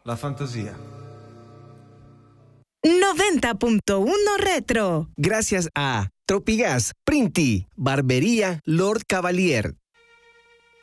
la fantasía. 90.1 Retro. Gracias a Tropigas, Printi, Barbería Lord Cavalier,